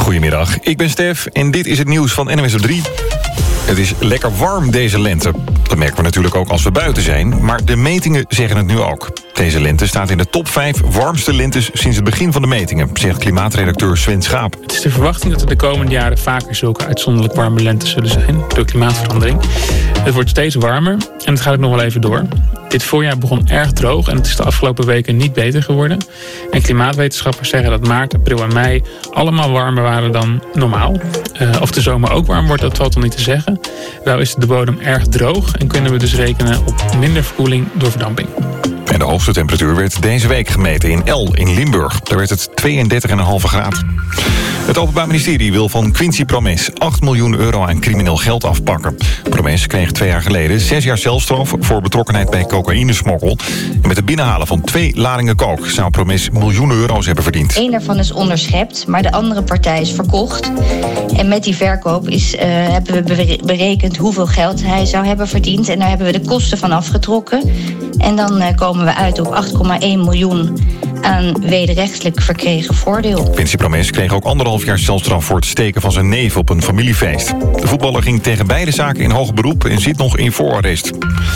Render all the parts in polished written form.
Goedemiddag, ik ben Stef en dit is het nieuws van NWS op 3. Het is lekker warm deze lente. Dat merken we natuurlijk ook als we buiten zijn, maar de metingen zeggen het nu ook. Deze lente staat in de top 5 warmste lentes sinds het begin van de metingen, zegt klimaatredacteur Sven Schaap. Het is de verwachting dat er de komende jaren vaker zulke uitzonderlijk warme lentes zullen zijn door klimaatverandering. Het wordt steeds warmer en het gaat ook nog wel even door. Dit voorjaar begon erg droog en het is de afgelopen weken niet beter geworden. En klimaatwetenschappers zeggen dat maart, april en mei allemaal warmer waren dan normaal. Of de zomer ook warm wordt, dat valt nog niet te zeggen. Wel is de bodem erg droog en kunnen we dus rekenen op minder verkoeling door verdamping. En de hoogste temperatuur werd deze week gemeten in El in Limburg. Daar werd het 32,5 graden. Het Openbaar Ministerie wil van Quincy Promes 8 miljoen euro aan crimineel geld afpakken. Promes kreeg 2 jaar geleden 6 jaar celstraf voor betrokkenheid bij cocaïnesmokkel. En met het binnenhalen van 2 ladingen coke zou Promes miljoenen euro's hebben verdiend. Eén daarvan is onderschept, maar de andere partij is verkocht. En met die verkoop hebben we berekend hoeveel geld hij zou hebben verdiend. En daar hebben we de kosten van afgetrokken. En dan komen we uit op 8,1 miljoen aan wederrechtelijk verkregen voordeel. Quincy Promes kreeg ook 1,5 jaar celstraf voor het steken van zijn neef op een familiefeest. De voetballer ging tegen beide zaken in hoger beroep en zit nog in voorarrest.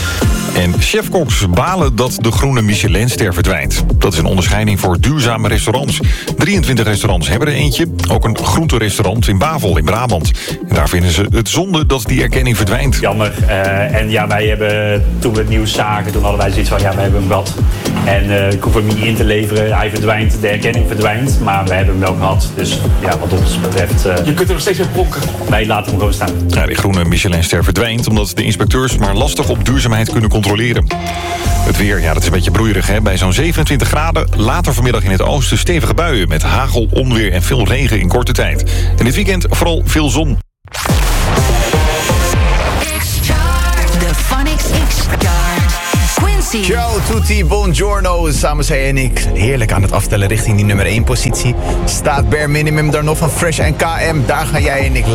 En chefkoks balen dat de groene Michelinster verdwijnt. Dat is een onderscheiding voor duurzame restaurants. 23 restaurants hebben er eentje. Ook een groenterestaurant in Bavel in Brabant. En daar vinden ze het zonde dat die erkenning verdwijnt. Jammer. En ja, wij hebben, toen we het nieuws zagen, toen hadden wij zoiets van, ja, we hebben hem gehad. En ik hoef hem niet in te leveren. Hij verdwijnt, de erkenning verdwijnt. Maar we hebben hem wel gehad. Dus ja, wat ons betreft... Je kunt er nog steeds mee pronken. Wij laten hem gewoon staan. Ja, die groene Michelinster verdwijnt omdat de inspecteurs maar lastig op duurzaamheid kunnen controleren. Het weer, ja, dat is een beetje broeierig, hè? Bij zo'n 27 graden. Later vanmiddag in het oosten stevige buien met hagel, onweer en veel regen in korte tijd. En dit weekend vooral veel zon. De Phonics X-Chart. Quincy. Ciao tutti, buongiorno. Samen zij en ik heerlijk aan het aftellen richting die nummer 1 positie. Staat bare minimum daar nog van Fresh en KM. Daar ga jij en ik